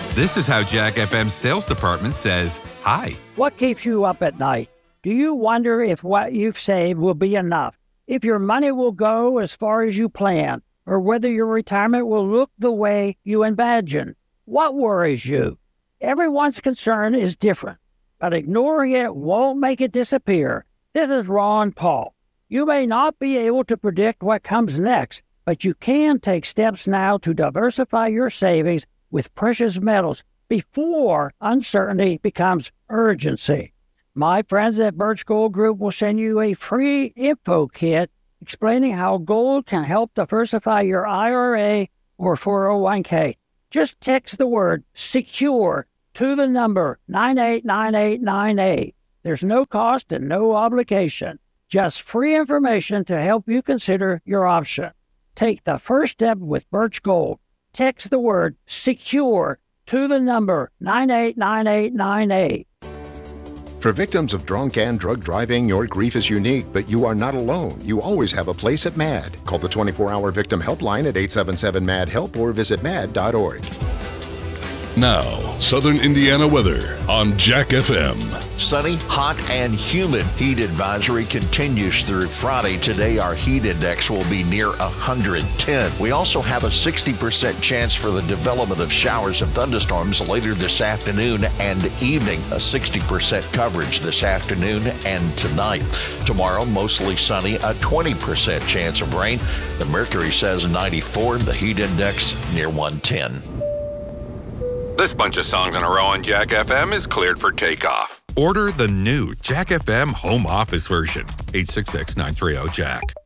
This is how Jack FM's sales department says hi. What keeps you up at night? Do you wonder if what you've saved will be enough? If your money will go as far as you plan? Or whether your retirement will look the way you imagine? What worries you? Everyone's concern is different, but ignoring it won't make it disappear. This is Ron Paul. You may not be able to predict what comes next, but you can take steps now to diversify your savings with precious metals before uncertainty becomes urgency. My friends at Birch Gold Group will send you a free info kit explaining how gold can help diversify your IRA or 401k. Just text the word SECURE to the number 989898. There's no cost and no obligation. Just free information to help you consider your option. Take the first step with Birch Gold. Text the word SECURE to the number 989898. For victims of drunk and drug driving, your grief is unique, but you are not alone. You always have a place at MAD. Call the 24-hour victim helpline at 877-MAD-HELP or visit mad.org. Now, Southern Indiana weather on Jack FM. Sunny, hot, and humid. Heat advisory continues through Friday. Today, our heat index will be near 110. We also have a 60% chance for the development of showers and thunderstorms later this afternoon and evening. A 60% coverage this afternoon and tonight. Tomorrow, mostly sunny, a 20% chance of rain. The mercury says 94, the heat index near 110. This bunch of songs in a row on Jack FM is cleared for takeoff. Order the new Jack FM home office version. 866-930-JACK.